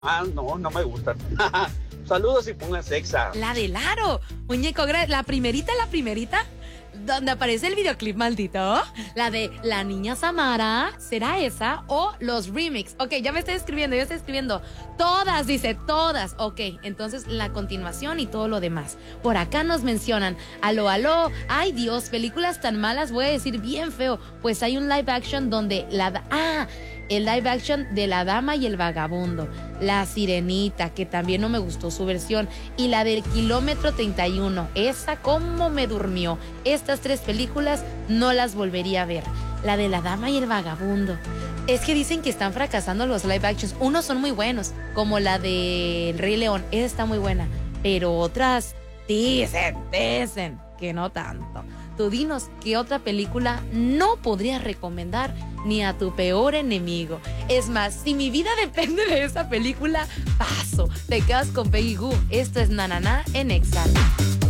No, no me gustan. Saludos y pónganse Exa. La de Laro, muñeco, la primerita, donde aparece el videoclip maldito. La de La Niña Samara, ¿será esa? O los remix. Ok, ya estoy escribiendo. Todas, dice, todas. Ok, entonces la continuación y todo lo demás. Por acá nos mencionan, aló, ay Dios, películas tan malas, voy a decir bien feo. Pues hay un live action donde el live action de La Dama y el Vagabundo, La Sirenita, que también no me gustó su versión, y la del Kilómetro 31, esa como me durmió. Estas 3 películas no las volvería a ver. La de La Dama y el Vagabundo. Es que dicen que están fracasando los live actions. Unos son muy buenos, como la de El Rey León, esa está muy buena, pero otras dicen que no tanto. Tú dinos qué otra película no podrías recomendar ni a tu peor enemigo. Es más, si mi vida depende de esa película, paso. Te quedas con Peggy Goo. Esto es Nananá en Exa.